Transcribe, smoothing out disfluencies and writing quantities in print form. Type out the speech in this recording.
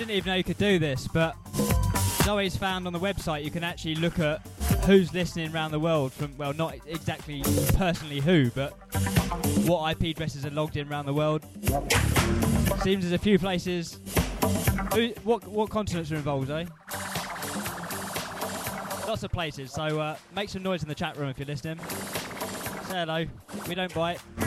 didn't even know you could do this, but Zoe's found on the website you can actually look at who's listening around the world from, well, not exactly personally who, but what IP addresses are logged in around the world. Seems there's a few places. What continents are involved, Zoe? Lots of places, so make some noise in the chat room if you're listening. Say hello. We don't bite.